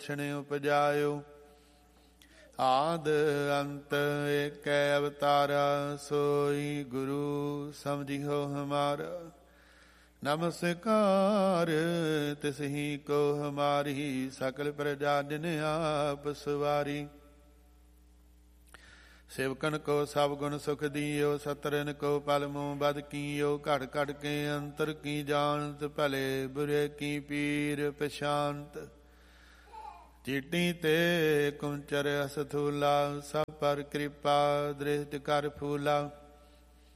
ਦਰਸ਼ਨ ਉਪਜਾਇਓ। ਆਦ ਅੰਤ ਏਕੈ ਅਵਤਾਰਾ, ਸੋਈ ਗੁਰੂ ਸਮਝਿਓ ਹਮਾਰਾ। ਨਮਸਕਾਰ ਤਿਸਹੀ ਕੋ ਹਮਾਰੀ, ਸਕਲ ਪ੍ਰਜਾ ਜਿਨ ਆਪ ਸਵਾਰੀ। ਸੇਵਕਨ ਕੋ ਸਭ ਗੁਣ ਸੁਖ ਦੀਓ, ਸਤਰਨ ਕੋ ਪਲ ਮੂਹ ਬਦ ਕੀਓ। ਘੜ ਘੜ ਕੇ ਅੰਤਰ ਕੀ ਜਾਣਤ, ਭਲੇ ਬੁਰੇ ਕੀ ਪੀਰ ਪਛਾਨਤ। ਚੀਟੀ ਤੇ ਕੁੰਚਰ ਅਸਥੂਲਾ, ਸਭ ਪਰ ਕਿਰਪਾ ਦ੍ਰਿਸ਼ਟ ਕਰ ਫੂਲਾ।